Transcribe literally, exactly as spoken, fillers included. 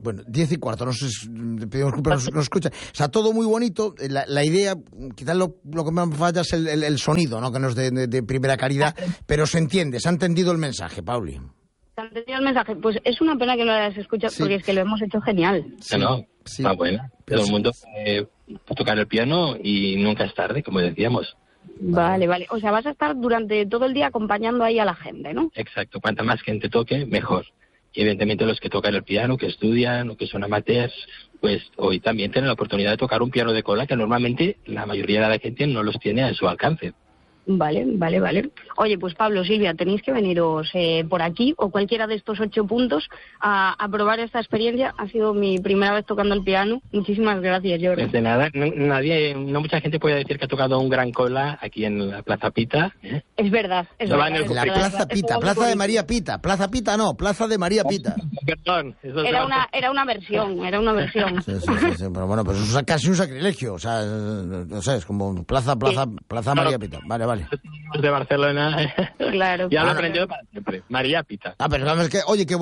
Bueno, diez y cuarto, no sé si pedimos disculpas, nos, nos escucha. O sea, todo muy bonito. La, la idea, quizás lo, lo que más falla es el, el, el sonido, ¿no? Que no es de, de, de primera calidad, pero se entiende, se ha entendido el mensaje, Pauli. ¿Se ha entendido el mensaje? Pues es una pena que no lo hayas escuchado, sí. Porque es que lo hemos hecho genial. Sí, no, sí. Está bueno. Todo el mundo puede tocar el piano y nunca es tarde, como decíamos. Vale, vale. O sea, vas a estar durante todo el día acompañando ahí a la gente, ¿no? Exacto. Cuanta más gente toque, mejor. Y evidentemente los que tocan el piano, que estudian o que son amateurs, pues hoy también tienen la oportunidad de tocar un piano de cola que normalmente la mayoría de la gente no los tiene a su alcance. Vale, vale, vale. Oye, pues Pablo, Silvia, tenéis que veniros eh, por aquí o cualquiera de estos ocho puntos a, a probar esta experiencia. Ha sido mi primera vez tocando el piano. Muchísimas gracias, Jordi. Pues de nada, no, nadie, no mucha gente puede decir que ha tocado un gran cola aquí en la Plaza Pita. ¿eh? Es verdad, es no verdad. Va en el la verdad, Plaza Pita, Plaza de María Pita. Plaza Pita no, Plaza de María Pita. Perdón. Eso era, es una, era una versión, era una versión. Sí, sí, sí, sí, pero bueno, pues es casi un sacrilegio. O sea, no sé, es como Plaza, Plaza, sí. Plaza claro. María Pita. Vale, vale. De Barcelona. Claro. Ya lo he claro. aprendido para siempre. María Pita. Ah, pero es que, oye, qué